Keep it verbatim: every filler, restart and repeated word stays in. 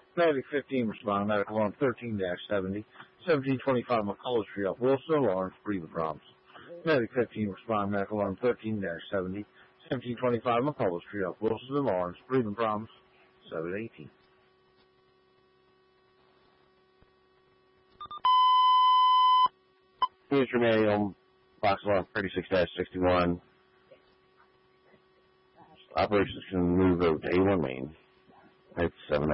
Medic fifteen responding, medical alarm thirteen seventy, seventeen twenty-five McCullough Street off Wilson, alarms, breathing problems. Medic fifteen responding, medical alarm thirteen seventy, seventeen twenty-five McCullough Street off Wilson, alarms, breathing problems, seven eighteen. Mister Nail, box alarm thirty-six sixty-one. Operations can move over to A one main. It's seven